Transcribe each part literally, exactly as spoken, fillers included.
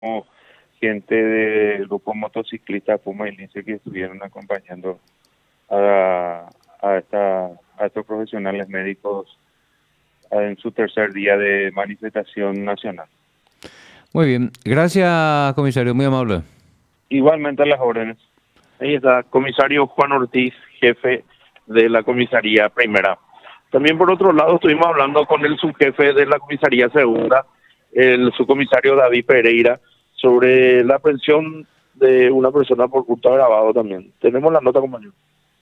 como gente del grupo motociclista Puma y Lince que estuvieron acompañando a, a, esta, a estos profesionales médicos en su tercer día de manifestación nacional. Muy bien, gracias comisario, muy amable. Igualmente a las órdenes. Ahí está, comisario Juan Ortiz, jefe de la comisaría primera. También por otro lado estuvimos hablando con el subjefe de la comisaría segunda, el subcomisario David Pereira, sobre la aprehensión de una persona por hurto agravado también. Tenemos la nota, compañero.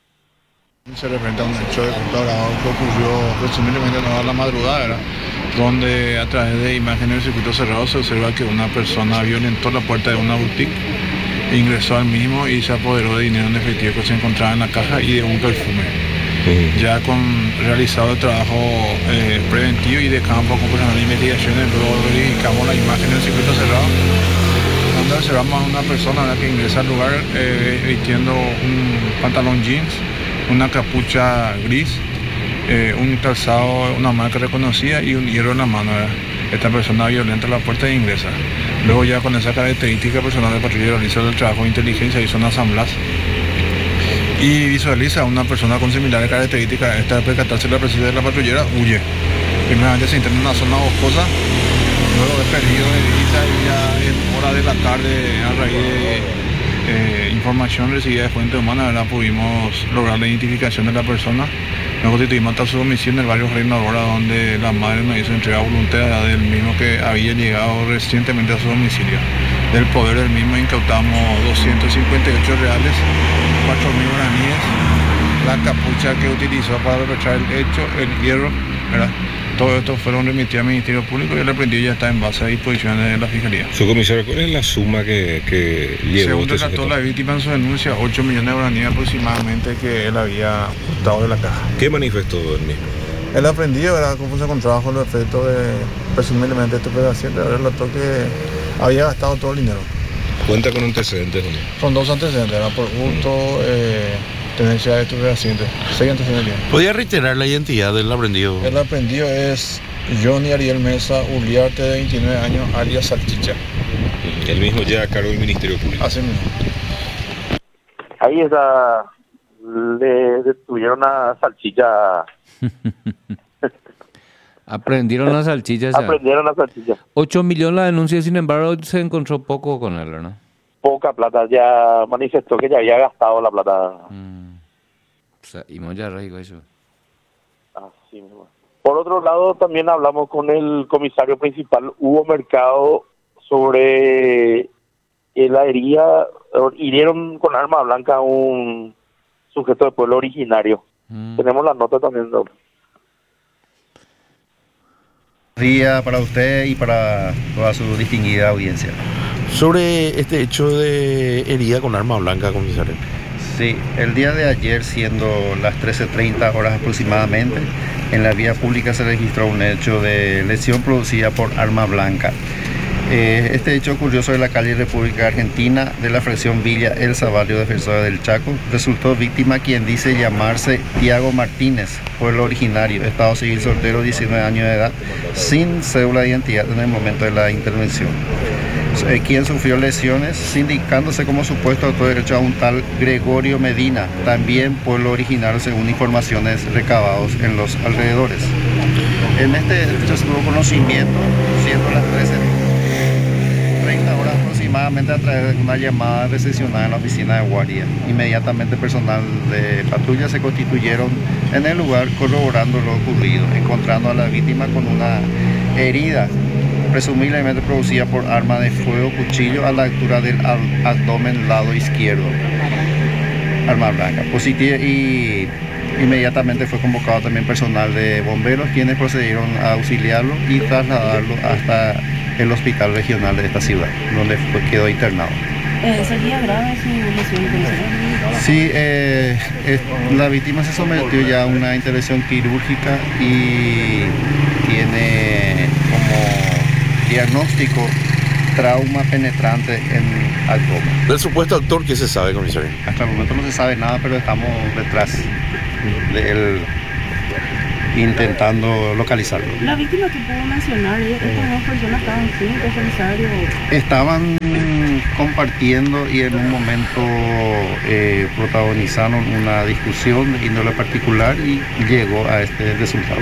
Se representa un hecho de hurto agravado que ocurrió presumiblemente a la madrugada, ¿verdad? Donde a través de imágenes del circuito cerrado se observa que una persona violentó la puerta de una boutique, ingresó al mismo y se apoderó de dinero en efectivo que se encontraba en la caja y de un perfume. Sí. Ya con realizado el trabajo eh, preventivo y de campo con personal de investigaciones, luego verificamos la imagen del circuito cerrado, donde observamos a una persona, ¿verdad?, que ingresa al lugar eh, vistiendo un pantalón jeans, una capucha gris, eh, un calzado, una marca reconocida y un hierro en la mano, ¿verdad? Esta persona violenta la puerta e ingresa. Luego ya con esa característica personal de patrulla realiza el trabajo de inteligencia, hizo una samblas y visualiza a una persona con similares características. Esta al percatarse de la presencia de la patrullera huye. Primeramente se interna en una zona boscosa, luego es perdido de vista y ya en hora de la tarde, a raíz de eh, información recibida de fuente humana, ¿verdad?, pudimos lograr la identificación de la persona. Nos constituimos hasta su domicilio en el barrio Reina Aurora, donde la madre nos hizo entrega voluntaria del mismo que había llegado recientemente a su domicilio. Del poder del mismo incautamos doscientos cincuenta y ocho reales, cuatro mil guaraníes, la capucha que utilizó para perpetrar el hecho, el hierro, ¿verdad? Todo esto fueron remitidos al Ministerio Público y el aprendido ya está en base a disposiciones de la Fiscalía. Su comisario, ¿cuál es la suma que, que llevó? Según relató la víctima en su denuncia, ocho millones de guaraníes aproximadamente que él había hurtado de la caja. ¿Qué manifestó él mismo? El aprendido, ¿verdad?, cómo se encontraba bajo los efectos de presumiblemente estupefacientes, relató que había gastado todo el dinero. ¿Cuenta con antecedentes o no? Son dos antecedentes, ¿verdad?, por hurto, eh, tenencia de estupefacientes, seis antecedentes. ¿Podría reiterar la identidad del aprendido? El aprendido es Johnny Ariel Mesa Uriarte, de veintinueve años, alias Salchicha. El mismo ya a cargo del Ministerio Público. Así mismo. Ahí está, le detuvieron a Salchicha. Aprendieron las salchichas. Aprendieron las salchichas. ocho millones la denuncia, sin embargo, se encontró poco con él, ¿no? Poca plata, ya manifestó que ya había gastado la plata. Mm. O sea, y muy ya rico eso. Así mismo. Por otro lado, también hablamos con el comisario principal, Hugo Mercado, sobre la herida, hirieron con arma blanca a un sujeto de pueblo originario. Mm. Tenemos la nota también, ¿no? Día para usted y para toda su distinguida audiencia. Sobre este hecho de herida con arma blanca, comisario. Sí, el día de ayer, siendo las trece treinta horas aproximadamente, en la vía pública se registró un hecho de lesión producida por arma blanca. Eh, este hecho ocurrió sobre la calle República Argentina de la fracción Villa El Sabalio, Defensora del Chaco. Resultó víctima quien dice llamarse Tiago Martínez, pueblo originario, estado civil soltero, diecinueve años de edad, sin cédula de identidad en el momento de la intervención. Eh, quien sufrió lesiones, sindicándose como supuesto autor de derecho a un tal Gregorio Medina, también pueblo originario, según informaciones recabados en los alrededores. En este hecho se tuvo conocimiento, siendo las trece treinta horas aproximadamente, a través de una llamada recesionada en la oficina de guardia. Inmediatamente personal de patrulla se constituyeron en el lugar corroborando lo ocurrido, encontrando a la víctima con una herida presumiblemente producida por arma de fuego, cuchillo, a la altura del abdomen lado izquierdo, arma blanca. Positiva, y inmediatamente fue convocado también personal de bomberos, quienes procedieron a auxiliarlo y trasladarlo hasta el hospital regional de esta ciudad, donde fue, quedó internado. Eh, ¿Sería grave su lesión? Sí, eh, eh, la víctima se sometió ya a una intervención quirúrgica y tiene como diagnóstico trauma penetrante en abdomen. ¿Del supuesto actor qué se sabe, comisario? Hasta el momento no se sabe nada, pero estamos detrás de él intentando localizarlo. La víctima que pudo mencionar, estas dos personas estaban juntos, comisario. Estaban compartiendo y en un momento eh, protagonizaron una discusión de índole particular y llegó a este resultado.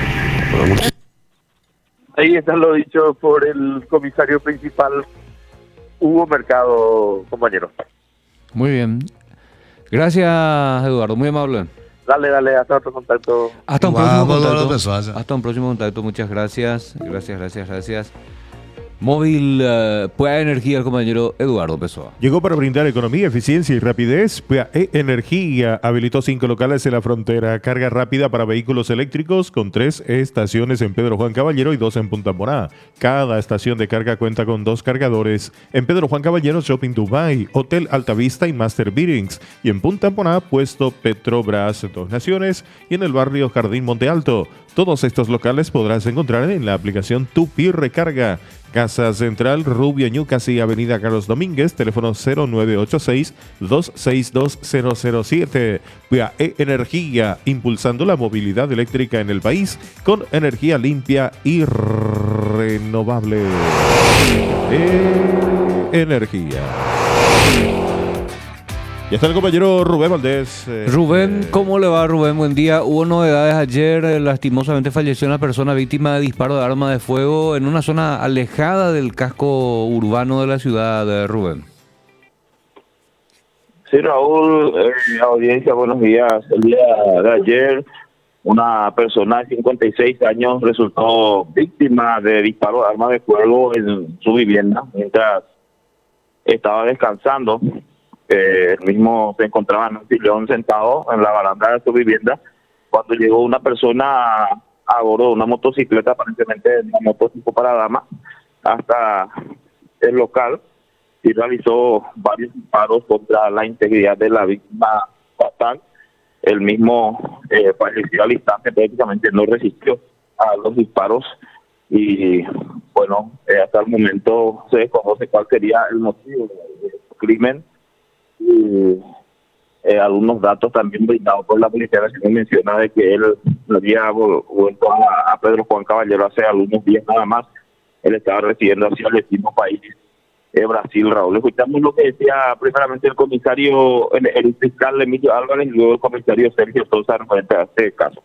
Ahí está lo dicho por el comisario principal, Hugo Mercado, compañero. Muy bien. Gracias, Eduardo. Muy amable. Dale, dale, hasta otro contacto. Hasta un Vamos, próximo Eduardo contacto. Pessoa. Hasta un próximo contacto. Muchas gracias. Gracias, gracias, gracias. Móvil uh, P A E Energía, el compañero Eduardo Pessoa. Llegó para brindar economía, eficiencia y rapidez. P A E Energía habilitó cinco locales en la frontera. Carga rápida para vehículos eléctricos con tres estaciones en Pedro Juan Caballero y dos en Punta Moná. Cada estación de carga cuenta con dos cargadores. En Pedro Juan Caballero, Shopping Dubai, Hotel Altavista y Master Beatings. Y en Punta Moná, puesto Petrobras Dos Naciones. Y en el barrio Jardín Monte Alto. Todos estos locales podrás encontrar en la aplicación Tupi Recarga. Casa Central, Rubio Ñucasi, Avenida Carlos Domínguez, teléfono cero nueve ocho seis, dos seis dos, cero cero siete. P A E Energía, impulsando la movilidad eléctrica en el país con energía limpia y renovable. E Energía. Ya está el compañero Rubén Valdés. Eh, Rubén, ¿cómo le va, Rubén? Buen día. Hubo novedades ayer. eh, Lastimosamente falleció una persona víctima de disparo de arma de fuego en una zona alejada del casco urbano de la ciudad de Rubén. Sí, Raúl, eh, audiencia, buenos días. El día de ayer, una persona de cincuenta y seis años resultó víctima de disparo de arma de fuego en su vivienda mientras estaba descansando. Eh, el mismo se encontraba en un sillón sentado en la baranda de su vivienda cuando llegó una persona a bordo de una motocicleta, aparentemente una moto tipo para dama, hasta el local y realizó varios disparos contra la integridad de la víctima fatal. El mismo eh, falleció al instante, prácticamente no resistió a los disparos y bueno, eh, hasta el momento se desconoce cuál sería el motivo del crimen. Y eh, algunos datos también brindados por la Policía Nacional menciona de que él había vuelto a, a Pedro Juan Caballero hace algunos días nada más. Él estaba residiendo hacia el vecino país de Brasil. Raúl, escuchamos lo que decía primeramente el comisario, el, el fiscal Emilio Álvarez y luego el comisario Sergio Sosa referente a este caso.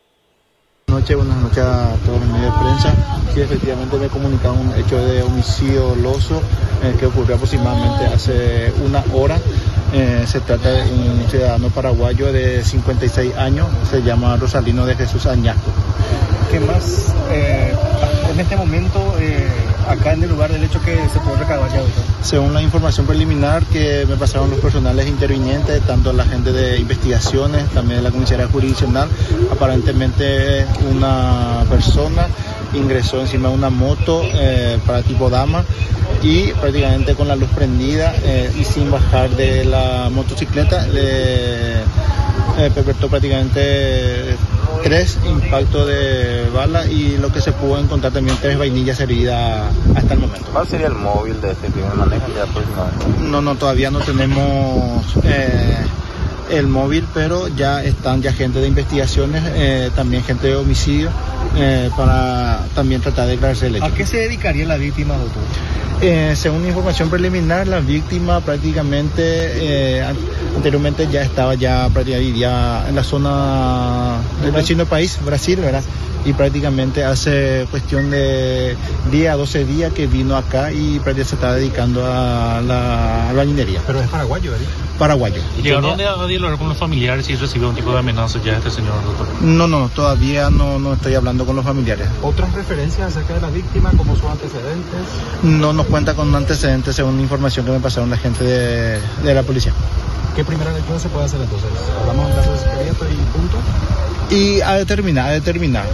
Buenas noches, buenas noches a todos los medios de prensa. Sí, efectivamente me comunicaron un hecho de homicidio doloso eh, que ocurrió aproximadamente hace una hora. Eh, se trata de un ciudadano paraguayo de cincuenta y seis años, se llama Rosalino de Jesús Añasco. ¿Qué más? Eh, en este momento, eh, acá en el lugar del hecho que se puede recabar ya, doctor. Según la información preliminar que me pasaron los personales intervinientes, tanto la gente de investigaciones, también de la comisaría jurisdiccional, aparentemente una persona ingresó encima de una moto eh, para tipo dama y prácticamente con la luz prendida eh, y sin bajar de la motocicleta le eh, perpetró prácticamente tres impactos de bala y lo que se pudo encontrar también tres vainillas heridas hasta el momento. ¿Cuál sería el móvil de este crimen? ¿Manejan ya aproximadamente? No, no, todavía no tenemos eh, el móvil, pero ya están ya gente de investigaciones, eh, también gente de homicidio, eh, para también tratar de aclararse el hecho. ¿A qué se dedicaría la víctima, doctor? Eh, según información preliminar, la víctima prácticamente eh, anteriormente ya estaba ya prácticamente ya en la zona del vecino país, Brasil, ¿verdad? Y prácticamente hace cuestión de diez a doce días que vino acá y prácticamente se está dedicando a la albañilería. Pero es paraguayo, ¿verdad? Paraguayo. ¿Llegaron a dialogar con los familiares si recibió un tipo de amenaza ya este señor, doctor? No, no, todavía no, no estoy hablando con los familiares. ¿Otras referencias acerca de la víctima, como sus antecedentes? No nos cuenta con antecedentes según información que me pasaron la gente de, de la policía. ¿Qué primera lectura se puede hacer entonces? ¿Hablamos de un caso de secreto y punto? Y a determinar, a determinar.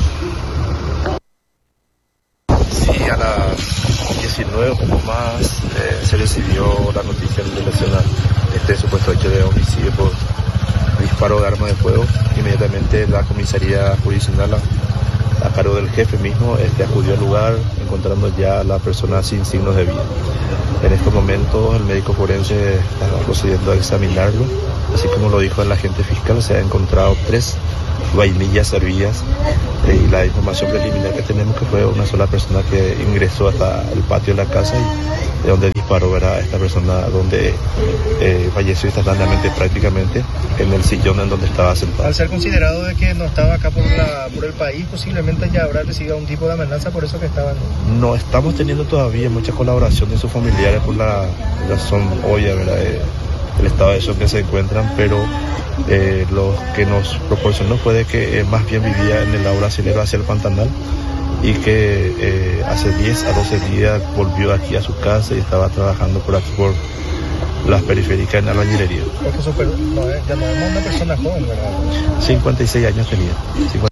Sí, a las diecinueve o poco más eh, se recibió la noticia en relación a este supuesto hecho de homicidio por disparo de arma de fuego. Inmediatamente la comisaría jurisdiccional a, a cargo del jefe mismo este acudió al lugar encontrando ya a la persona sin signos de vida. En estos momentos el médico forense está procediendo a examinarlo, así como lo dijo el agente fiscal, se han encontrado tres vainillas servidas. Eh, y la información preliminar que tenemos que fue una sola persona que ingresó hasta el patio de la casa y de donde disparó, ¿verdad? Esta persona donde eh, falleció instantáneamente prácticamente en el sillón en donde estaba sentado. Al ser considerado de que no estaba acá por, la, por el país, posiblemente ya habrá recibido un tipo de amenaza, por eso que estaban. No estamos teniendo todavía mucha colaboración de sus familiares por la razón obvia, ¿verdad? Eh, el estado de shock que se encuentran, pero eh, lo que nos proporcionó fue de que eh, más bien vivía en el lado brasilero hacia el Pantanal y que eh, hace diez a doce días volvió aquí a su casa y estaba trabajando por aquí por las periféricas en albañilería. Porque super, no, eh, ya no es una persona joven, ¿verdad? cincuenta y seis años tenía. cincuenta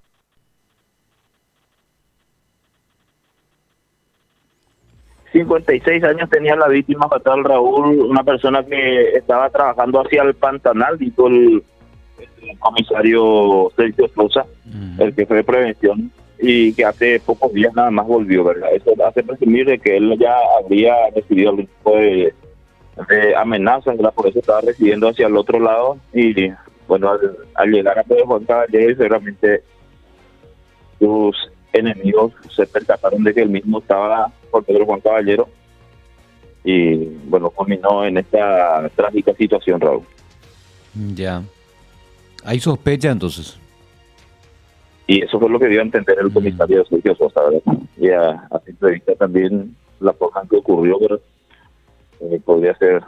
cincuenta y seis años tenía la víctima fatal, Raúl, una persona que estaba trabajando hacia el Pantanal, dijo el, el comisario Sergio Sosa, uh-huh. el jefe de prevención, y que hace pocos días nada más volvió, ¿verdad? Eso hace presumir de que él ya habría recibido algún tipo de, de amenazas, ¿verdad? Por eso estaba recibiendo hacia el otro lado, y bueno, al, al llegar a Pedro Juan Caballero, seguramente sus enemigos se percataron de que él mismo estaba por Pedro Juan Caballero y bueno, culminó en esta trágica situación, Raúl. Ya. ¿Hay sospecha entonces? Y eso fue lo que dio a entender el comisario Sergio Sosa, ¿verdad? Y a, a simple vista también la forma en que ocurrió, pero eh, podría ser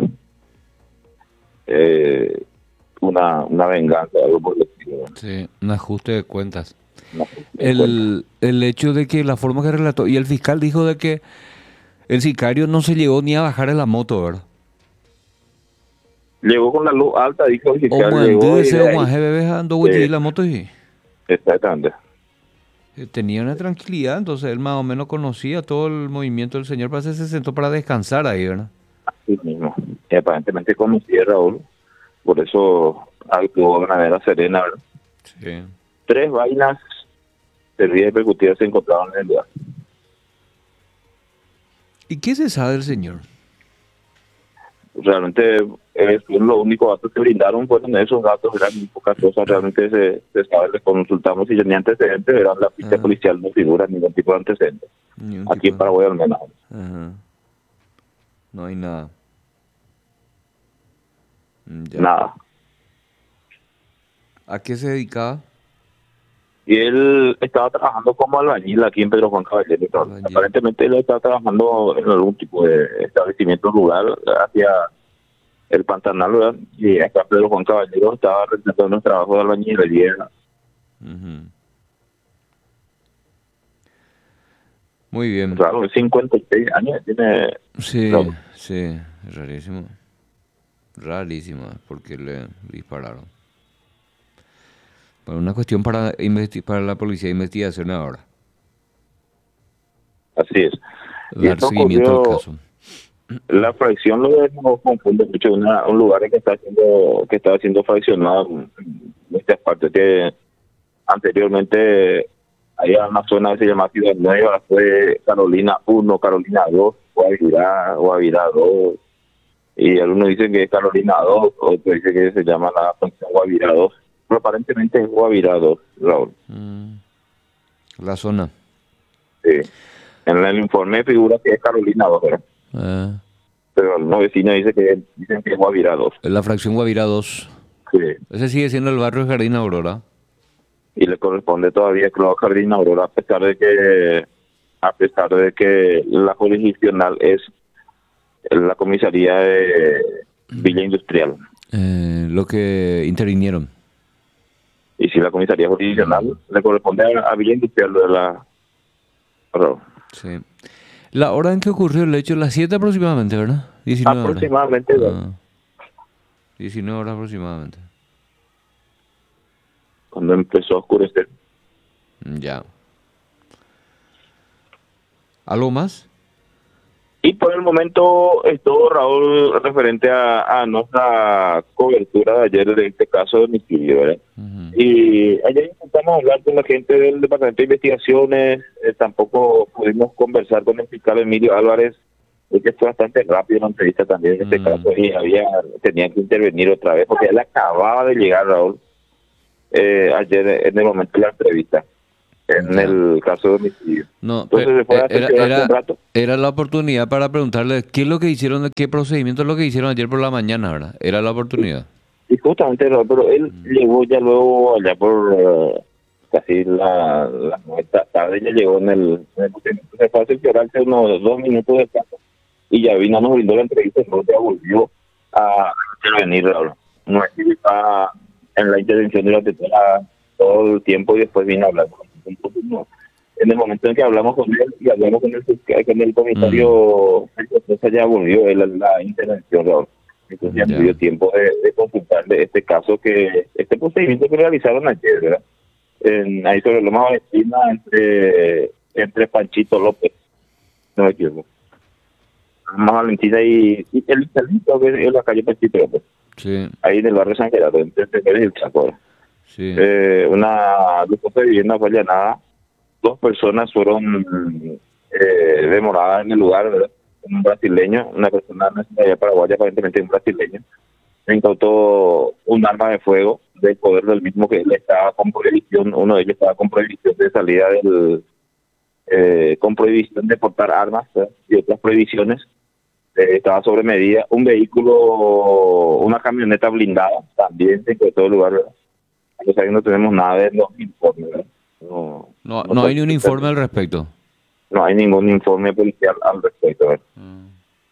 eh, una, una venganza, algo por el estilo, ¿verdad? Sí, un ajuste de cuentas. El, el hecho de que la forma que relató, y el fiscal dijo de que el sicario no se llegó ni a bajar en la moto, ¿verdad? Llegó con la luz alta, dijo el fiscal. O llegó ese o más bebés andó güey la moto y exactamente. Tenía una tranquilidad, entonces él más o menos conocía todo el movimiento del señor, para que se sentó para descansar ahí, ¿verdad? Así mismo. Y aparentemente conocía a Raúl, por eso actuó de manera serena, ¿verdad? Sí. Tres vainas servidas y percutidas se encontraron en el lugar. ¿Y qué se sabe del señor? Realmente eh, los únicos datos que brindaron fueron esos datos, eran muy pocas cosas, realmente se, se sabe, les consultamos si tenía antecedentes, eran la ficha uh-huh. policial no figura ningún tipo de antecedentes. Aquí tipo... en Paraguay al menos. Uh-huh. No hay nada. Ya. Nada. ¿A qué se dedicaba? Y él estaba trabajando como albañil aquí en Pedro Juan Caballero. Albañil. Aparentemente él estaba trabajando en algún tipo de establecimiento rural hacia el Pantanal, ¿verdad? Y acá Pedro Juan Caballero estaba realizando un trabajo de albañilería. Uh-huh. Muy bien. Claro, cincuenta y seis años tiene. Sí, no. sí, rarísimo. Rarísimo, porque le dispararon. Bueno, una cuestión para investi- para la policía de investigación ahora. Así es. Dar seguimiento al caso. La fracción lo nos confunde mucho, una, un lugar que está haciendo que está siendo fraccionado en estas partes que anteriormente había una zona que se llama Ciudad Nueva, fue Carolina uno, Carolina dos, Guavirá, Guavirá dos, y algunos dicen que es Carolina dos, otros dicen que se llama la fracción Guavirá dos. Pero aparentemente es Guavirá dos, Raúl. Mm. La zona. Sí. En el informe figura que es Carolina dos, ¿verdad? Ah. Pero algunos vecinos dicen que, dicen que es Guavirá dos. Es la fracción Guavirá dos. Sí. Ese sigue siendo el barrio Jardín Aurora. Y le corresponde todavía Club Jardín Aurora, a pesar de que a pesar de que la jurisdiccional es la comisaría de Villa Industrial. Eh, lo que intervinieron. Y si la comisaría jurisdiccional le corresponde a, a Villa Industrial de la... Perdón. Sí. La hora en que ocurrió el hecho, las siete aproximadamente, ¿verdad? diecinueve aproximadamente. Horas. Ah. diecinueve horas aproximadamente. Cuando empezó a oscurecer. Ya. ¿Algo más? Y por el momento es todo, Raúl, referente a, a nuestra cobertura de ayer de este caso de homicidio, ¿verdad? Uh-huh. Y ayer intentamos hablar con la gente del Departamento de Investigaciones, eh, tampoco pudimos conversar con el fiscal Emilio Álvarez, que fue bastante rápido la entrevista también en este uh-huh. caso, y había tenía que intervenir otra vez, porque él acababa de llegar, Raúl, eh, ayer en el momento de la entrevista, en el caso de homicidio. No, Entonces pero se fue a era, cerciorarse era, un rato. era la oportunidad para preguntarle qué es lo que hicieron, qué procedimiento es lo que hicieron ayer por la mañana, ¿verdad? Era la oportunidad. Y justamente, no, pero él llegó ya luego allá por eh, casi la, la nueve de la tarde, ya llegó en el, en el procedimiento. Se fue a cerciorarse unos dos minutos de caso y ya vino, nos brindó la entrevista y luego ya volvió a intervenir. Ahora. No es que está en la intervención durante toda, todo el tiempo y después vino a hablar con nosotros. No. En el momento en que hablamos con él y hablamos con el, con el comisario, entonces ya volvió él a la intervención. Ahora. Entonces ya, ya. me dio tiempo de, de consultarle este caso, que este procedimiento que realizaron ayer, ¿verdad? En, ahí sobre Loma Valentina, entre, entre Panchito López, no me equivoco. Loma Valentina y, y el Salito, que es la calle Panchito López. Sí. Ahí en el barrio San Gerardo, entre Pérez y el Chaco. Sí. Eh, una lujosa vivienda fue allanada, dos personas fueron eh, demoradas en el lugar, ¿verdad? Un brasileño, una persona nacionalidad paraguaya, aparentemente un brasileño, se incautó un arma de fuego del poder del mismo, que él estaba con prohibición, uno de ellos estaba con prohibición de salida del, eh, con prohibición de portar armas, ¿verdad? Y otras prohibiciones, eh, estaba sobre medida. Un vehículo, una camioneta blindada, también se incautó el lugar, ¿verdad? A pesar que no tenemos nada de los informes, ¿verdad? No, no, no, no hay ni un informe al respecto. No hay ningún informe policial al respecto. Mm.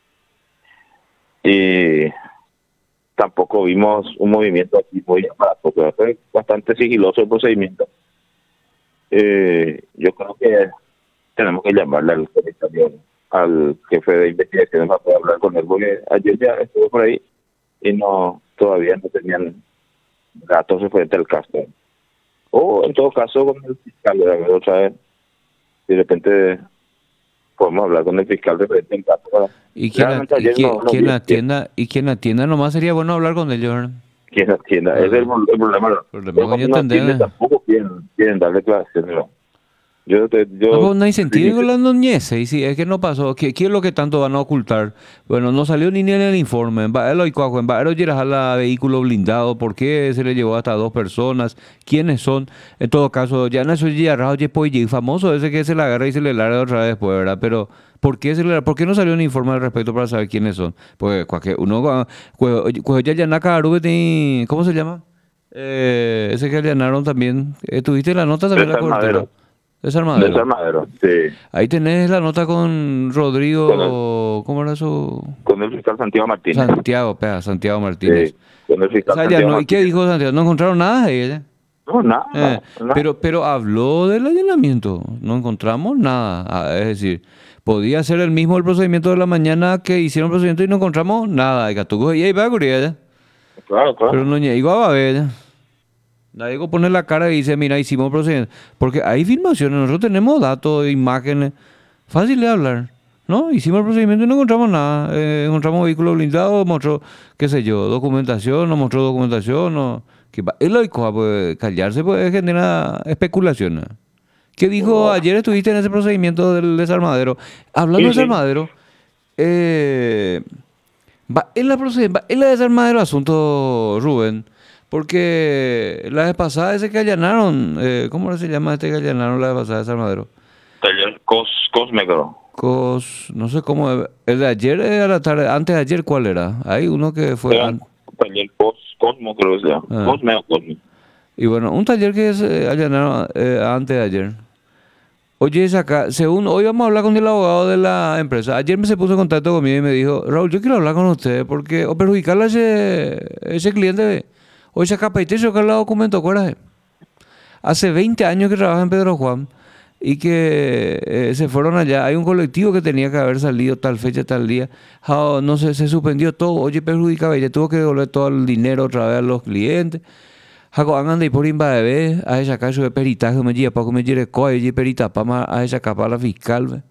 Y tampoco vimos un movimiento aquí muy aparato, pero fue bastante sigiloso el procedimiento. Eh, yo creo que tenemos que llamarle al comisario, al jefe de investigación para poder hablar con él, porque ayer ya estuve por ahí y no todavía no tenían datos referentes al caso. O en todo caso con el fiscal, ¿verdad? Otra vez, de repente podemos hablar con el fiscal de frente en caso. ¿Y quién, a, y quién, no, no quién atienda? ¿Y quién atienda? Nomás sería bueno hablar con ellos, ¿verdad? ¿Quién atienda? Ah, es el, el problema. El problema no atiende, tampoco quieren, quieren darle clases, ¿no? Yo, te, yo, no, no hay sentido con la noñez, y si es que no pasó, ¿qué, ¿qué es lo que tanto van a ocultar? Bueno, no salió ni, ni en el informe, en la vehículo blindado, ¿por qué se le llevó hasta dos personas? ¿Quiénes son? En todo caso, ya no soy famoso ese que se la agarra y se le larga otra vez después, ¿verdad? Pero, ¿por qué, se le, ¿por qué no salió un informe al respecto para saber quiénes son? Pues, cualquier, uno, ¿cómo se llama? Eh, ese que allanaron también, eh, ¿tuviste la nota también? La Desarmadero. Desarmadero, sí. Ahí tenés la nota con Rodrigo, con el, ¿cómo era su? Con el fiscal Santiago Martínez. Santiago, pea, Santiago Martínez. Sí, con el fiscal o sea, Santiago no, Martínez. ¿Y qué dijo Santiago? ¿No encontraron nada de ella? No, nada, eh, nada. Pero, pero habló del allanamiento, no encontramos nada. Ah, es decir, podía ser el mismo el procedimiento de la mañana que hicieron el procedimiento y no encontramos nada. Y ahí va a ocurrir. Claro, claro. Pero no llegó a ver. Nadie pone la cara y dice, mira, hicimos procedimiento. Porque hay filmaciones, nosotros tenemos datos, imágenes, fácil de hablar. No, hicimos el procedimiento y no encontramos nada. Eh, encontramos vehículo blindado, mostró, qué sé yo, documentación, no mostró documentación. No, que es lógico, pues, callarse pues genera especulaciones. ¿Qué dijo? Oh. Ayer estuviste en ese procedimiento del desarmadero. Hablando sí, de desarmadero, sí. eh, va en la procedimiento, en la desarmadero asunto, Rubén. Porque la vez pasada ese que allanaron, eh, ¿cómo se llama este que allanaron la vez pasada de Desarmadero? Taller Cos, Cosmegro. Cos, no sé cómo, el de ayer a la tarde, antes de ayer, ¿cuál era? Hay uno que fue... Era, taller Cos, Cosmo creo que se llama, ah. Cosme Cosmo. Y bueno, un taller que es, eh, allanaron eh, antes de ayer. Oye, es acá, según, hoy vamos a hablar con el abogado de la empresa. Ayer me se puso en contacto conmigo y me dijo, Raúl, yo quiero hablar con usted porque, o perjudicarle a ese, ese cliente... Hoy se acaba de sacar la documento, ¿cuál? Hace veinte años que trabaja en Pedro Juan y que eh, se fueron allá. Hay un colectivo que tenía que haber salido tal fecha, tal día. Oh, no sé, se suspendió todo. Oye, perjudicaba, ella tuvo que devolver todo el dinero otra vez a los clientes. Jaco, hagan de por invadir, a esa caso de peritaje, me lleva para me lleve coa, y perita para a esa capa la fiscal.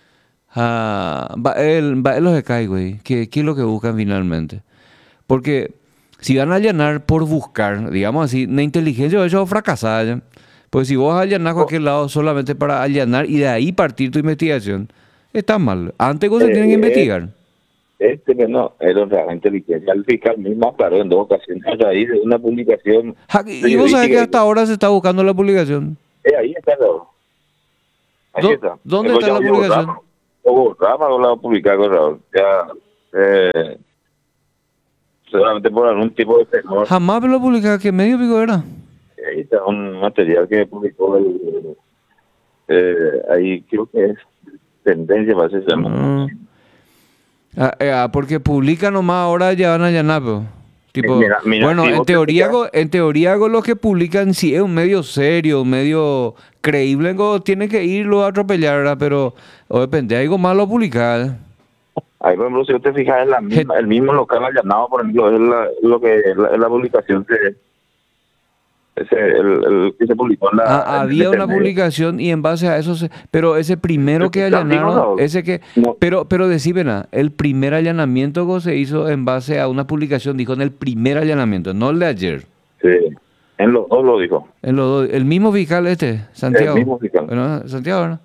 Ah, va él, va él los que cae, güey. ¿Qué, ¿Qué es lo que buscan finalmente? Porque si van a allanar por buscar, digamos así, una inteligencia, eso es fracasada. Pues si vos allanar a cualquier lado solamente para allanar y de ahí partir tu investigación, está mal. Antes cosas eh, tienen que investigar. este que no, era realmente inteligencia. El fiscal mismo aclaró en dos ocasiones a raíz de una publicación. Ja, y vos sabés que hasta ahora se está buscando la publicación. Eh, ahí está, Raúl. Ahí ¿Dó- está. dónde Luego está ya la hubo publicación? Rama, hubo Rama o la va a publicar con Raúl. Ya, eh, seguramente por algún tipo de temor. Jamás me lo publicaba, ¿qué medio pico era? Ahí está un material que publicó el, eh, ahí creo que es Tendencia, parece que se llama. Ah, eh, ah, porque publican nomás ahora ya van a allanar, pues. Tipo, Mira, mira, bueno, si en vos te teoría, fijas- go- en teoría con los que publican, si es un medio serio, un medio creíble, go, tiene que irlo a atropellar, ¿verdad? Pero o depende, algo malo publicar. Ahí, por ejemplo, si usted fija, es la misma, el mismo local allanado, por ejemplo, es la, lo que es la, es la publicación de ese, el, el que se publicó en la. Ah, en el había una internet. publicación y en base a eso, se- pero ese primero que Está bien, allanaron, ¿no? ese que, pero, pero decíbena, el primer allanamiento go, se hizo en base a una publicación, dijo en el primer allanamiento, no el de ayer. Sí, en los dos lo dijo. En los dos, el mismo fiscal este, Santiago. mismo fiscal. Bueno, Santiago, ¿no?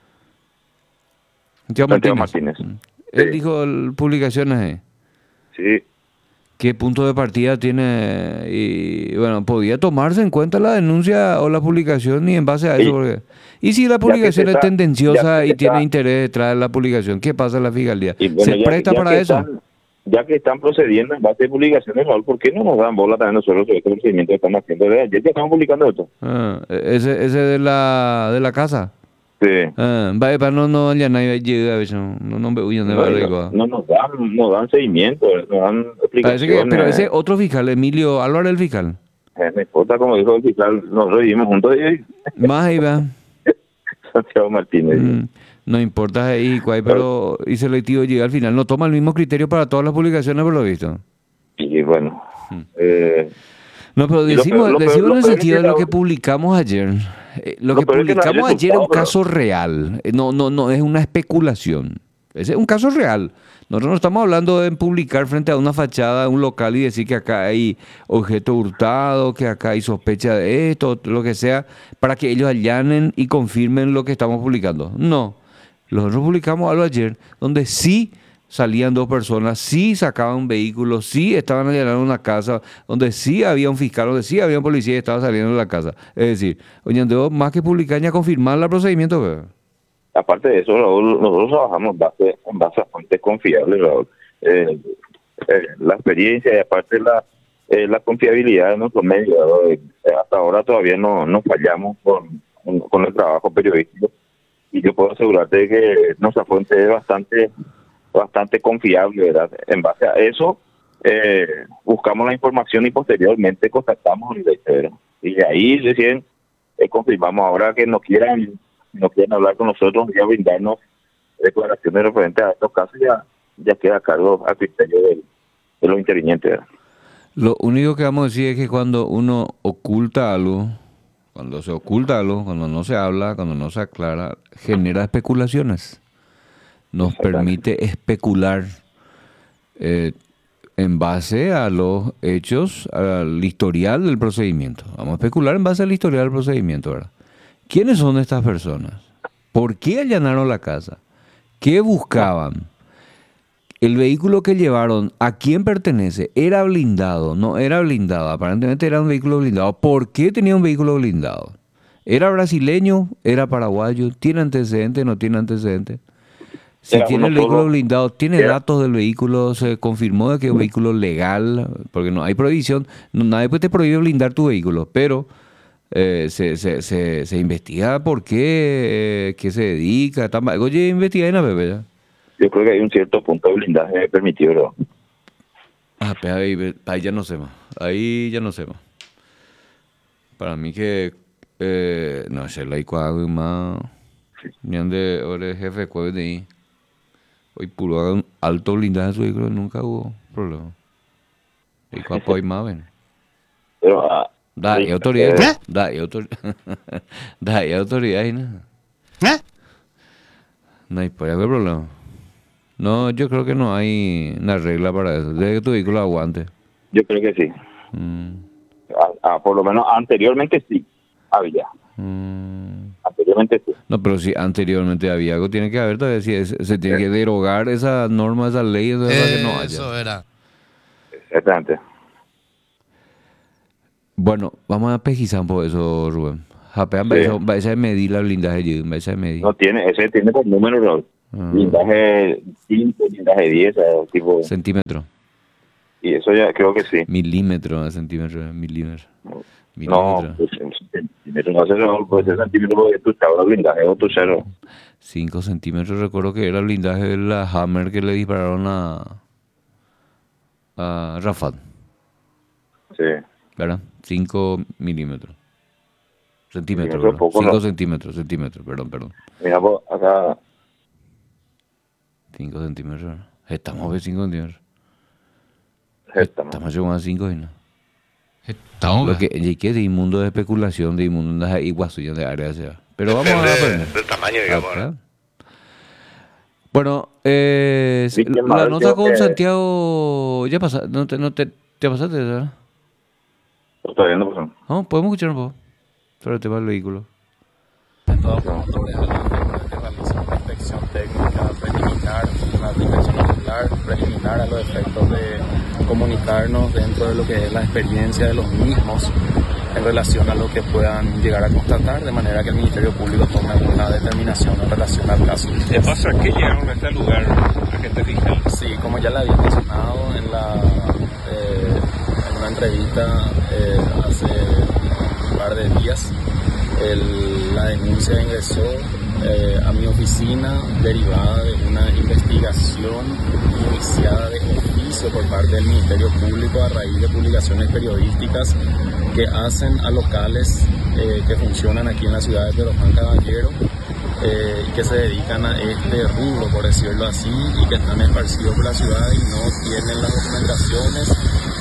Santiago, Santiago Martínez. Martínez. Él dijo el- publicaciones ahí. Sí. ¿Qué punto de partida tiene? Y bueno, podía tomarse en cuenta la denuncia o la publicación y en base a eso. Y- porque- y si la ya que publicación se es está- tendenciosa ya que y se tiene está- interés detrás de la publicación, ¿qué pasa en la fiscalía? Y bueno, ¿Se ya- presta ya para que eso? están- ya que están procediendo en base a publicaciones, Raúl, ¿por qué no nos dan bola también nosotros sobre este procedimiento que están haciendo? Desde ayer ya estamos publicando esto. Ah, ese, ese de la de la casa. Sí. Ah, vaya, para no no ya nadie llega a veces, no no no me huyan de No, barrio, no, ah. no nos dan, nos dan seguimiento, nos dan Parece explicaciones. que, pero ese otro fiscal, Emilio Álvarez, el fiscal. Eh, me importa, como dijo el fiscal, nosotros vivimos juntos y Más ahí va. Santiago Martínez. Mm, no importa ahí, cuál, pero y selectivo llega al final. No toma el mismo criterio para todas las publicaciones, por lo visto. Y bueno, eh, No, pero y lo decimos, peor- lo peor- decimos lo en el peor es sentido que de lo la- que publicamos ayer. Eh, lo, Lo que peor es que no hay publicamos ayer es un resultado, caso real. Eh, No, no, no es una especulación. Ese es un caso real. Nosotros no estamos hablando de publicar frente a una fachada de un local y decir que acá hay objeto hurtado, que acá hay sospecha de esto, lo que sea, para que ellos allanen y confirmen lo que estamos publicando. No. Nosotros publicamos algo ayer donde sí salían dos personas, sí sacaban un vehículo, sí estaban allanando una casa, donde sí había un fiscal, donde sí había un policía y estaba saliendo de la casa. Es decir, oye, más que publicar, ya confirmar el procedimiento. ¿Verdad? aparte de eso, Raúl, nosotros trabajamos en base, en base a fuentes confiables, Raúl. Eh, eh, la experiencia y aparte la eh, la confiabilidad de nuestros medios, Raúl. Eh, hasta ahora todavía no, no fallamos con, con el trabajo periodístico y yo puedo asegurarte que nuestra fuente es bastante bastante confiable, ¿verdad? En base a eso, eh, buscamos la información y posteriormente contactamos al reitero. Y de ahí recién eh, confirmamos ahora que no quieran, no quieren hablar con nosotros y a brindarnos declaraciones referentes a estos casos, ya, ya queda a cargo a criterio de, de los intervinientes, ¿verdad? Lo único que vamos a decir es que cuando uno oculta algo, cuando se oculta algo, cuando no se habla, cuando no se aclara, genera especulaciones. Nos permite especular eh, en base a los hechos, al historial del procedimiento. Vamos a especular en base al historial del procedimiento, ¿verdad? ¿Quiénes son estas personas? ¿Por qué allanaron la casa? ¿Qué buscaban? El vehículo que llevaron, ¿a quién pertenece? ¿Era blindado? No era blindado. Aparentemente era un vehículo blindado. ¿Por qué tenía un vehículo blindado? ¿Era brasileño? ¿Era paraguayo? ¿Tiene antecedentes? ¿No tiene antecedentes? Si Era tiene uno el vehículo solo. blindado, ¿tiene Era- datos del vehículo? ¿Se confirmó de que es un vehículo legal? Porque no hay prohibición. No, nadie te prohíbe blindar tu vehículo, pero eh, se, se, se, se investiga por qué, eh, qué se dedica. Tam- Oye, investiga en la bebé ya. Yo creo que hay un cierto punto de blindaje permitido, ¿verdad? Ah, pero ahí, ahí ya no sé más. Ahí ya no sé más. Para mí que... Eh, no sé, la algo más... Ni ande, ahora es jefe jueves de ahí. Hoy puro haga un alto blindaje en su vehículo, nunca hubo problema. Y cuapo hay más, ven. Pero, ah, Da, sí, y autoridad. eh, Da, y autoridad. Da, y autoridad y nada. No hay por ahí haber problema. No, yo creo que no hay una regla para eso. Desde que tu vehículo aguante. Yo creo que sí. Mm, Ah, ah, por lo menos anteriormente sí había. mm. Anteriormente sí. No, pero si anteriormente había algo, tiene que haber todavía, si es- se tiene que derogar esa norma, esa ley, eso es para que no haya. Eso era. Exactamente. Bueno, vamos a pesquisar un poco eso, Rubén. Japean, Sí. eso, va a medir la blindaje, yo, va a medir. No tiene, ese tiene por número, ¿no? Ah. Blindaje cinco, blindaje diez, o tipo... Centímetro. Y eso ya creo que sí. Milímetro, centímetro, milímetro. No, Milímetro. pues en centímetros, no sé, no, pues ese centímetro porque tu chavo blindaje o tu cero. cinco centímetros, recuerdo que era el blindaje de la Hammer que le dispararon a, a Rafat. Sí. ¿Verdad? cinco milímetros. Centímetros. Sí, eso es ¿verdad? poco, cinco ¿no? centímetros, centímetros, perdón, perdón. Mira, pues acá... cinco centímetros. ¿verdad? Estamos a cinco centímetros. Estamos. Estamos llegando a cinco y no. Estamos. Lo que, y que de inmundo de especulación, de inmundo de iguasuya de área sea. Pero vamos a aprender. Del tamaño, digamos. Acá. Bueno, eh, Sí, qué la mal, nota creo con que- Santiago, ya pasa, no te, no te, te pasaste, ¿verdad? Todavía no pasó. No, podemos escuchar un poco sobre el tema del vehículo. Todos los motores a la que realizan una inspección técnica preliminar, una inspección ocular preliminar a los efectos de comunicarnos dentro de lo que es la experiencia de los mismos en relación a lo que puedan llegar a constatar, de manera que el Ministerio Público tome una determinación en relación al caso. ¿Qué pasa? ¿Qué llegaron a este lugar agentes fiscales? Sí, como ya le había mencionado en la eh, en una entrevista eh, hace un par de días, el- la denuncia ingresó eh, a mi oficina derivada de una investigación iniciada de oficio por parte del Ministerio Público a raíz de publicaciones periodísticas que hacen a locales eh, que funcionan aquí en la ciudad de Pedro Juan Caballero eh, y que se dedican a este rubro, por decirlo así, y que están esparcidos por la ciudad y no tienen las documentaciones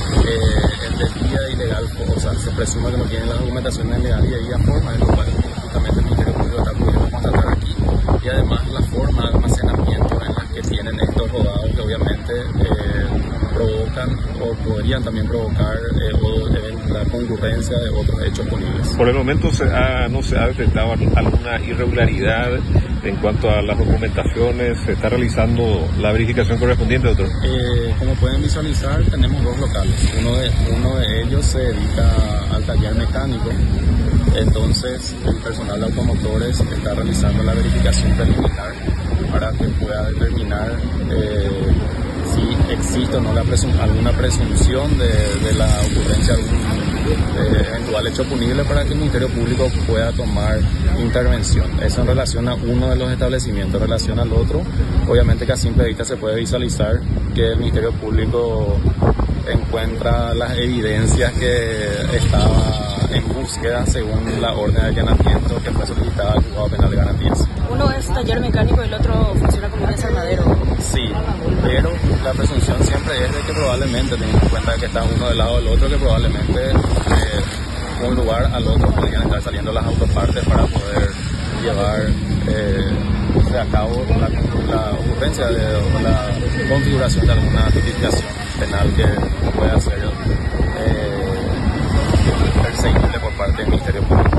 eh, en debida y legal, o sea, se presume que no tienen las documentaciones en legal y debida forma, de lo cual justamente el Ministerio Público está pudiendo constatar aquí, y además la forma de almacenamiento en la que tienen estos rodados que obviamente eh, provocan o podrían también provocar eh, o, eh, la concurrencia de otros hechos punibles. Por el momento se ha- no se ha detectado alguna irregularidad en cuanto a las documentaciones. ¿Se está realizando la verificación correspondiente, doctor? Eh, como pueden visualizar, tenemos dos locales. Uno de, uno de ellos se dedica al taller mecánico. Entonces, el personal de automotores está realizando la verificación preliminar para que pueda determinar eh, si existe o no la presum- alguna presunción de, de la ocurrencia de algún eh, eventual hecho punible para que el Ministerio Público pueda tomar intervención. Eso en relación a uno de los establecimientos. En relación al otro, obviamente que a simple vista se puede visualizar que el Ministerio Público encuentra las evidencias que estaba en búsqueda según la orden de allanamiento que fue solicitada al Juzgado Penal de Garantías. Uno es taller mecánico y el otro funciona como un desarmadero. Sí, pero la presunción siempre es de que probablemente, teniendo en cuenta que está uno del lado del otro, que probablemente de un lugar al otro podrían estar saliendo las autopartes para poder llevar eh, a cabo la, la ocurrencia de o la configuración de alguna tipificación penal que pueda ser eh, perseguible por parte del Ministerio Público.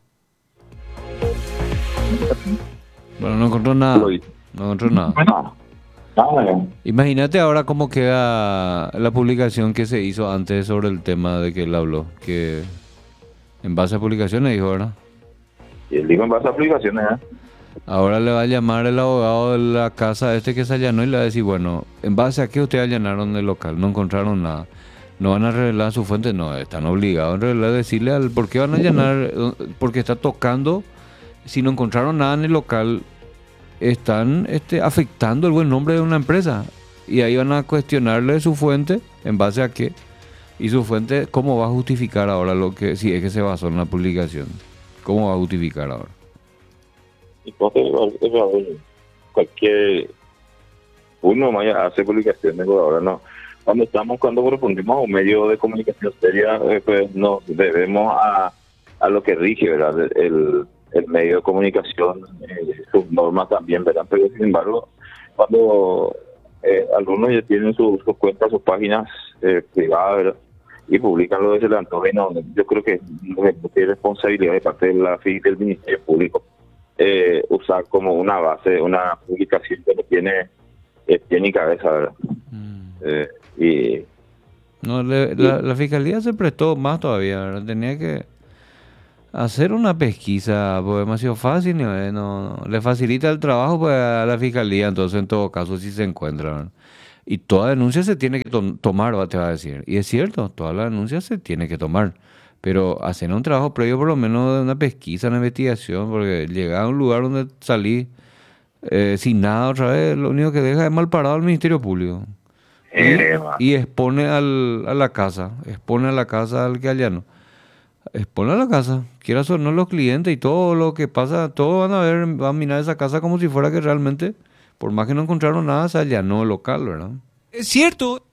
Bueno, no encontró nada. No encontró nada. Imagínate ahora cómo queda la publicación que se hizo antes sobre el tema de que él habló. Que en base a publicaciones dijo, ¿verdad? Y él dijo en base a aplicaciones, ¿eh? Ahora le va a llamar el abogado de la casa este que se allanó y le va a decir, bueno, ¿en base a qué ustedes allanaron el local? No encontraron nada. ¿No van a revelar su fuente? No, están obligados en revelar, decirle al por qué van a allanar, porque está tocando, si no encontraron nada en el local, están este, afectando el buen nombre de una empresa. Y ahí van a cuestionarle su fuente, ¿en base a qué? Y su fuente, ¿cómo va a justificar ahora lo que, si es que se basó en la publicación? ¿Cómo va a justificar ahora? Entonces, cualquier uno vaya hace publicaciones por ahora, no. Cuando estamos, cuando correspondimos a un medio de comunicación seria, eh, pues nos debemos a, a lo que rige, ¿verdad? El, el medio de comunicación, eh, sus normas también, ¿verdad? Pero sin embargo, cuando eh, algunos ya tienen sus, sus cuentas, sus páginas eh, privadas, ¿verdad? Y publican lo de ese antojo, no, yo creo que no es responsabilidad de parte de la F I del Ministerio Público. eh, usar como una base, una publicación que no tiene, eh, tiene ni cabeza, ¿verdad? Mm. Eh, y no, le, la, la fiscalía se prestó más todavía, ¿verdad? Tenía que hacer una pesquisa, porque es demasiado fácil, no, no, no, le facilita el trabajo pues, a la fiscalía, entonces en todo caso si se encuentra, ¿verdad? Y toda denuncia se tiene que to- tomar, te va a decir. Y es cierto, toda la denuncia se tiene que tomar. Pero hacer un trabajo previo, por lo menos de una pesquisa, una investigación, porque llegar a un lugar donde salí eh, sin nada otra vez, lo único que deja es mal parado al Ministerio Público. Eh, Y, y expone al, a la casa, expone a la casa al que allano. Expone a la casa, quieras o no los clientes y todo lo que pasa, todos van a ver, van a mirar esa casa como si fuera que realmente, por más que no encontraron nada, se allanó el local, ¿verdad? Es cierto.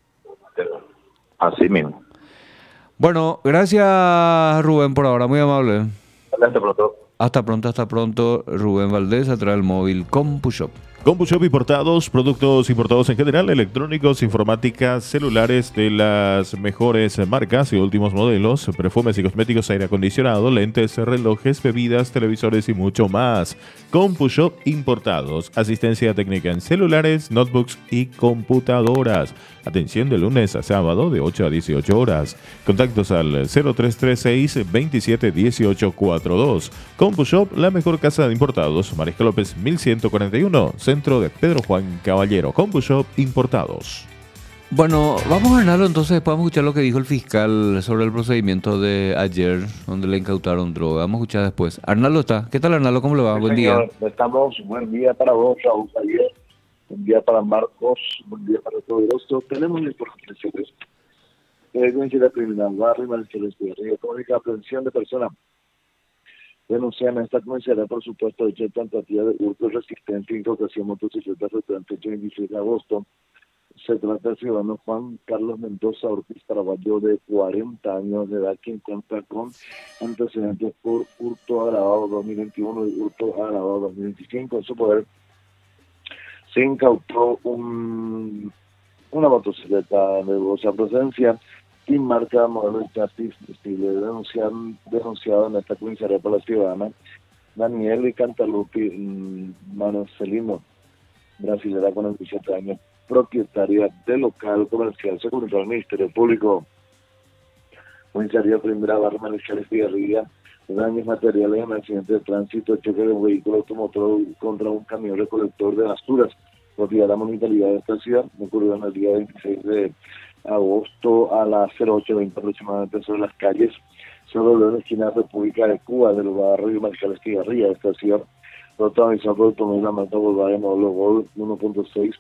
Así mismo. Bueno, gracias Rubén por ahora, muy amable. Hasta pronto. Hasta pronto, hasta pronto. Rubén Valdés, a través del móvil CompuShop. CompuShop Importados, productos importados en general, electrónicos, informática, celulares de las mejores marcas y últimos modelos, perfumes y cosméticos, aire acondicionado, lentes, relojes, bebidas, televisores y mucho más. CompuShop Importados, asistencia técnica en celulares, notebooks y computadoras. Atención de lunes a sábado de ocho a dieciocho horas. Contactos al cero tres tres seis, veintisiete dieciocho cuarenta y dos. CompuShop, la mejor casa de importados. Mariscal López mil ciento cuarenta y uno, centro de Pedro Juan Caballero. CompuShop Importados. Bueno, vamos a Arnaldo, entonces después vamos a escuchar lo que dijo el fiscal sobre el procedimiento de ayer, donde le incautaron droga. Vamos a escuchar después. Arnaldo está. ¿Qué tal, Arnaldo? ¿Cómo le va? Sí, buen señor. día. Estamos. Buen día para vos, Raúl Javier. Buen día para Marcos. Buen día para Poderoso. Tenemos la información de coincidencia criminal, barrio Marcelo Río, comunica aprehensión de personas denuncian a esta comisaría por supuesto hecho de tentativa de hurto resistente e incautación motocicleta referente el veintiséis de agosto. Se trata del ciudadano Juan Carlos Mendoza Ortiz, paraguayo de cuarenta años de edad, quien cuenta con antecedentes por hurto agravado dos mil veintiuno y hurto agravado dos mil veinticinco. En su poder se incautó un, una motocicleta de dudosa procedencia y marca modelo y chasis estilo denunciado, denunciado en esta comisaría por la ciudadana Daniel Cantalupi Marcelino, brasilera con veintisiete años, propietaria del local comercial. Se comunicó al Ministerio Público. Comisaría Primera Barra Marcial Figuería, daños materiales en accidente de tránsito, choque de un vehículo automotor contra un camión recolector de basuras, propiedad de la municipalidad de esta ciudad. Ocurrió en el día veintiséis de agosto a las cero ocho veinte aproximadamente sobre las calles sobre la esquina República de Cuba del barrio Marcial Figuería de esta ciudad. Protagonizado por el automóvil la marca Volkswagen modelo Gol uno punto seis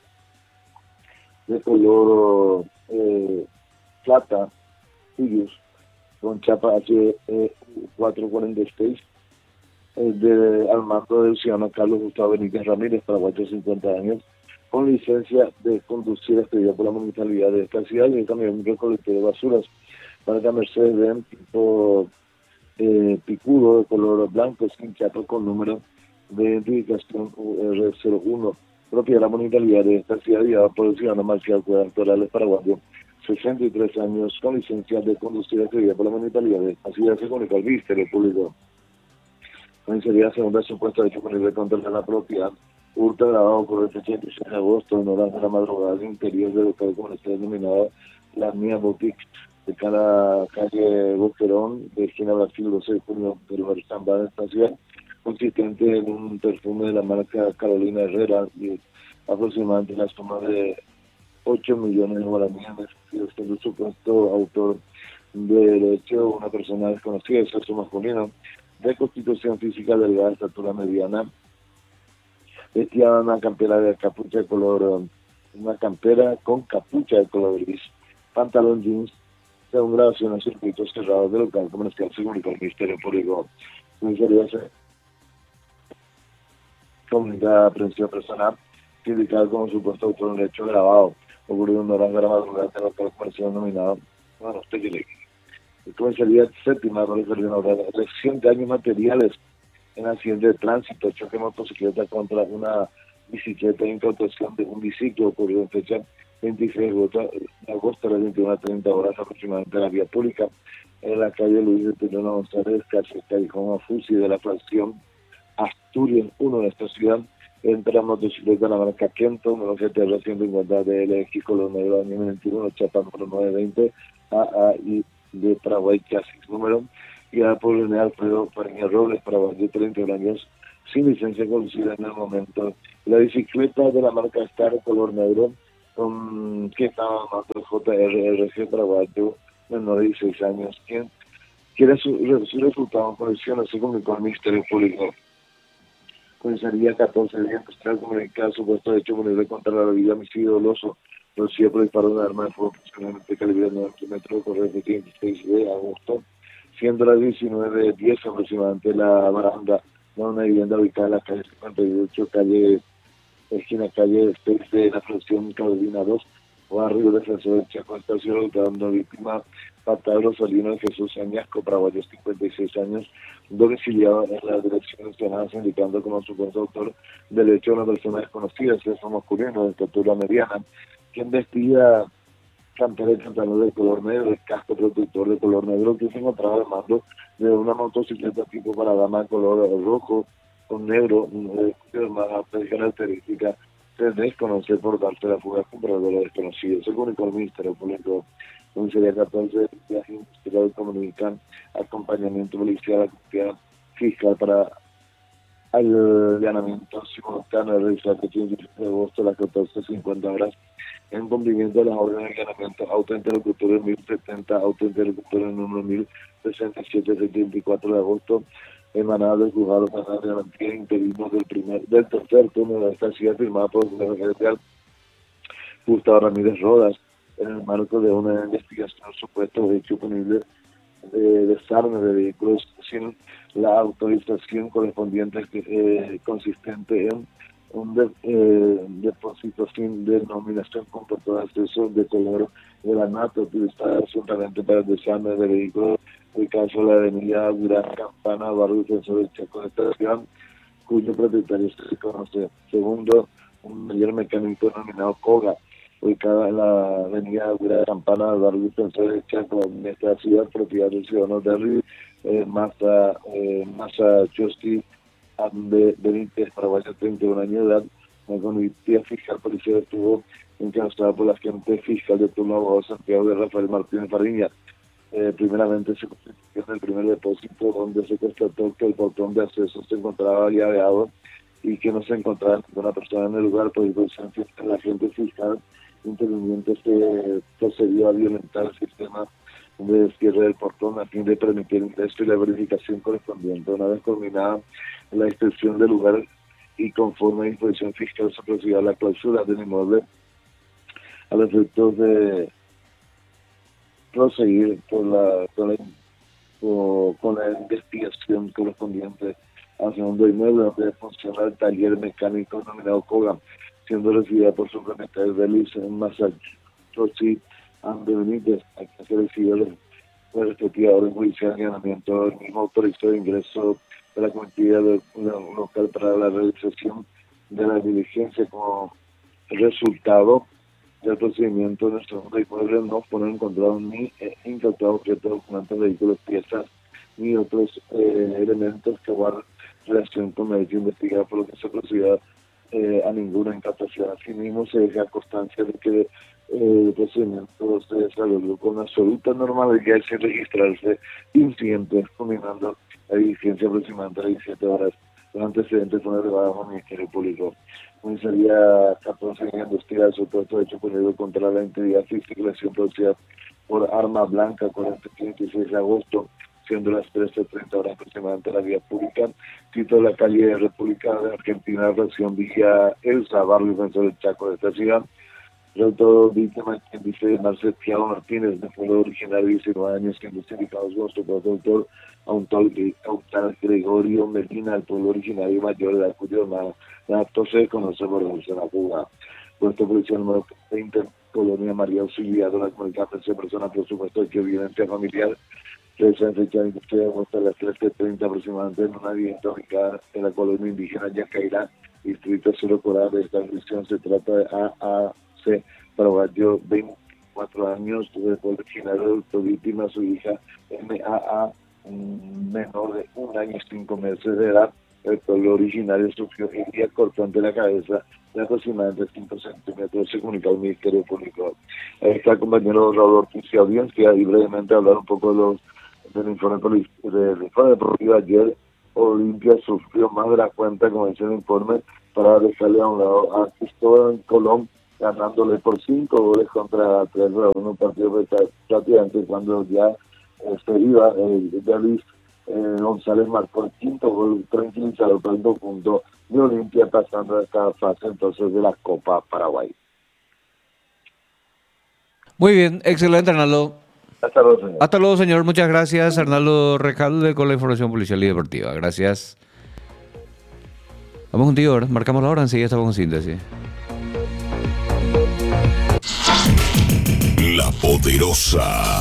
de color eh, plata, Sirius, con chapa H cuatrocientos cuarenta y seis, eh, de, al mando del ciudadano Carlos Gustavo Benítez Ramírez, paraguayo, cincuenta años, con licencia de conducir expedida por la municipalidad de esta ciudad, y el camión recolector de basuras, marca Mercedes-Benz tipo eh, picudo de color blanco, sin chapa, con número de identificación U R cero uno, propiedad de la municipalidad de esta ciudad, guiada por el ciudadano Marcial Cuevas Torales, paraguayo, sesenta y tres años, con licencia de conducir expedida por la municipalidad de esta ciudad. Se comunicó al Ministerio Público. Comisaría segunda supuesto hecho con nivel contra la propiedad, hurto grabado por el ochenta y seis de agosto en horas de la madrugada del interior del local comercial denominado La Mía Boutique, de cada calle Boquerón, de esquina Brasil, doce de junio del barrio Zambada de esta ciudad, consistente en un perfume de la marca Carolina Herrera y aproximadamente la suma de ocho millones de guaraníes, siendo supuesto autor del hecho una persona desconocida de sexo masculino, de constitución física delgada, de estatura mediana, vestía una campera de capucha de color, una campera con capucha de color gris, pantalón jeans, según grabación en circuitos cerrados del local comercial, según el Ministerio Público. Comisaría comunica aprehensión personal, indicada como supuesto autor del hecho grabado, ocurrido en horas de la madrugada del local comercial denominado, bueno, usted que le comisaría séptima, no le salió una hora, lesión de daños materiales en accidente de tránsito, choque de motocicleta contra una bicicleta, incautación de un biciclo, ocurrido en fecha veintiséis de agosto a las veintiuna treinta horas aproximadamente en la vía pública, en la calle Luis de Pelona González, calle Callejón Afusi de la fracción Asturias uno de esta ciudad. Entra motocicleta de la marca Kenton, número G T R ciento cincuenta D L X color negro año veintiuno, chapa número novecientos veinte, A A I de Paraguay, chasis número, guiada por René Alfredo Fariña Robles, Paraguay, treinta años, sin licencia conducida en el momento. La bicicleta de la marca Star color negro, con que estaba en J R R G paraguayo, menor de dieciséis años, quien quiere su, su resultado en conexión, así como con el Ministerio Público. Comisaría catorce de Industrial comunicada supuesto de hecho punible contra la vida homicidio doloso, producido por disparo de un arma de fuego aproximadamente calibre nueve kilómetros, corriente veintiséis de agosto, siendo las diecinueve diez aproximadamente la baranda de una vivienda ubicada en la calle cincuenta y ocho, calle, esquina calle seis de la fracción Carolina dos, barrio Defensor del Chaco, estación ubicando víctima Pata Rosalino Jesús Añasco, paraguayo, cincuenta y seis años, domiciliado en la dirección mencionada, indicando como supuesto autor del hecho a una persona desconocida, sexo masculino, de estatura mediana, quien vestía campera y pantalón de color negro, el casco protector de color negro, que se encontraba al mando de una motocicleta tipo para dama de color rojo con negro, de más característica, se desconoce por darse la fuga al comprador desconocido. Según el Ministerio Público, Comisaría catorce de Viaje Industrial comunican acompañamiento policial, actividad fiscal para allanamiento simultáneo realizado el quince de agosto a las catorce cincuenta horas en cumplimiento de las órdenes de allanamiento autointerlocutor mil setenta, autointerlocutor número mil sesenta y siete setenta y cuatro de agosto, emanado del juzgado penal de garantía interino del primer del tercer turno de esta ciudad, firmada por el secretario general Gustavo Ramírez Rodas, en el marco de una investigación supuesto de hecho punible de desarme de vehículos sin la autorización correspondiente eh, consistente en un de, eh, depósito sin denominación con portón de acceso de color granato utilizada absolutamente para el desarme de vehículos, el caso de la avenida Gran Campana, barrio Defensor del Chaco de esta ciudad, cuyo propietario se conoce. Segundo, un taller mecánico denominado Koga, ubicada en la avenida Gran Campana, barrio Defensor del Chaco, en esta ciudad, propiedad del ciudadano Derry, eh, Massa, eh, Massa Chosky, de Benítez, paraguayo, treinta y un años de edad. La conductía fiscal policial estuvo encabezada por la agente fiscal de turno abogado Santiago de Rafael Martínez Fariña. Eh, primeramente se constituyó en el primer depósito, donde se constató que el portón de acceso se encontraba llaveado y que no se encontraba ninguna persona en el lugar. Por disposición de la agente fiscal interviniente se procedió a violentar el sistema de cierre del portón a fin de permitir el ingreso y la verificación correspondiente. Una vez culminada la inspección del lugar y conforme a disposición fiscal, se procedió a la clausura del inmueble a los efectos de proseguir por la, con, la, por, con la investigación correspondiente al segundo inmueble, donde funciona el taller mecánico denominado Koga, siendo recibida por su propietario de Liz en Massachusetts, Ande Benítez, a quien se recibió la respectiva orden judicial de allanamiento. El mismo autorizó el ingreso de la comitiva local para la realización de la diligencia. Como resultado del procedimiento en el segundo inmueble no fueron encontrados ni eh, incautados objetos, documentos, vehículos, piezas ni otros eh, elementos que guardan relación con el hecho investigado, por lo que se procedió eh, a ninguna incautación. Asimismo, se deja constancia de que eh, el procedimiento se desarrolló con absoluta normalidad y sin registrarse incidentes, culminando la diligencia aproximadamente de diecisiete horas. Los antecedentes fueron elevados al Ministerio Público. Comisaría catorce de Industrial, supuesto hecho punible contra la integridad física y lesión producida por arma blanca, con el veintiséis de agosto, siendo las trece treinta horas aproximadamente en la vía pública, título de la calle República de Argentina, región Villa Elsa, barrio Defensor del Chaco de esta ciudad. El autor víctima, quien dice Marcelo Thiago Martínez, de pueblo originario de diecinueve años, que identificados con su propio autor, Autar Gregorio Medina, el pueblo originario mayor de la cuyo acto se conoce por la la fuga. Puesto policial número veinte, Colonia María Auxiliado, la comunicación de personas, por supuesto, que violencia familiar, realizada en fecha de industria de las trece treinta aproximadamente en una vivienda ubicada en la colonia indígena Yacairá, distrito Cero Coral. De esta dirección se trata de A A C, paraguayo, veinticuatro años, de pueblo originario, de víctima, su hija M A A, menor de un año y cinco meses de edad, el pueblo originario sufrió heridas cortantes en la cabeza de aproximadamente cinco centímetros, se comunicó al Ministerio Público. Ahí está el compañero Raúl Ortiz y audiencia, y brevemente hablar un poco de los, del informe poli- del informe deportivo. Ayer Olimpia sufrió más de la cuenta, como dice el informe, para dejarle a un lado a Cristóbal Colón, ganándole por cinco goles contra tres a uno, un partido que prácticamente cuando ya eh, se iba, eh, ya Luis eh, González marcó el quinto gol tranquilizado por el punto de Olimpia, pasando a esta fase entonces de la Copa Paraguay. Muy bien, excelente, Arnaldo. Hasta luego, señor. Hasta luego, señor. Muchas gracias, Arnaldo Recalde, con la información policial y deportiva. Gracias. Vamos contigo, ¿verdad? Marcamos la hora, enseguida estamos con síntesis. La Poderosa.